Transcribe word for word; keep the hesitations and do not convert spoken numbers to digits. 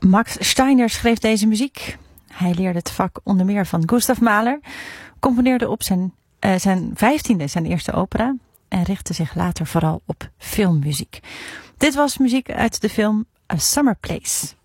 Max Steiner schreef deze muziek. Hij leerde het vak onder meer van Gustav Mahler, componeerde op zijn, uh, zijn vijftiende zijn eerste opera en richtte zich later vooral op filmmuziek. Dit was muziek uit de film A Summer Place.